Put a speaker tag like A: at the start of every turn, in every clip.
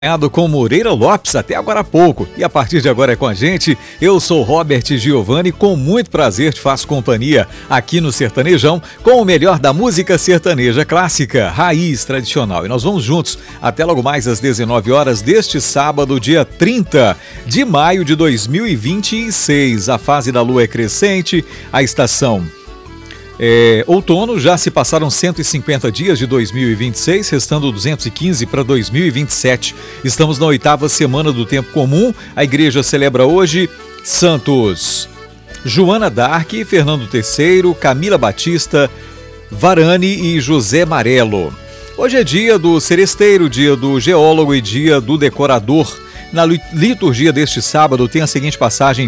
A: Com Moreira Lopes até agora há pouco, e a partir de agora é com a gente. Eu sou Robert Giovanni, com muito prazer te faço companhia aqui no Sertanejão com o melhor da música sertaneja clássica, raiz, tradicional. E nós vamos juntos até logo mais às 19 horas deste sábado, dia 30 de maio de 2026. A fase da lua é crescente, a estação outono, já se passaram 150 dias de 2026, restando 215 para 2027. Estamos na 8ª semana do tempo comum. A igreja celebra hoje santos Joana d'Arc, Fernando III, Camila Batista, Varane e José Marelo. Hoje é dia do seresteiro, dia do geólogo e dia do decorador. Na liturgia deste sábado tem a seguinte passagem,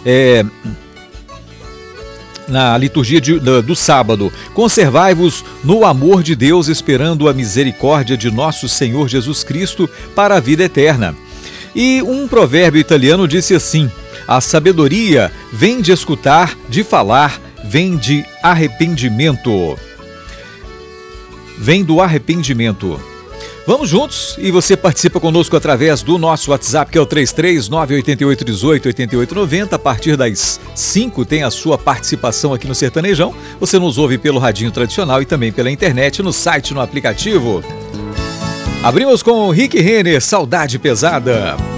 A: na liturgia do sábado: conservai-vos no amor de Deus, esperando a misericórdia de nosso Senhor Jesus Cristo para a vida eterna. E um provérbio italiano disse assim: a sabedoria vem de escutar, de falar, vem de arrependimento. Vem do arrependimento. Vamos juntos, e você participa conosco através do nosso WhatsApp, que é o 33988188890. A partir das 5 tem a sua participação aqui no Sertanejão. Você nos ouve pelo radinho tradicional e também pela internet, no site, no aplicativo. Abrimos com Rick Renner, Saudade Pesada.